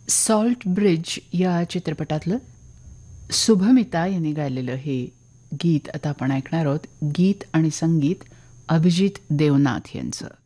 Salt bridge या चित्रपटातलं शुभमिता यांनी गायलेलं हे गीत आता आपण ऐकणार आहोत. गीत आणि संगीत अभिजित देवनाथ यांचं.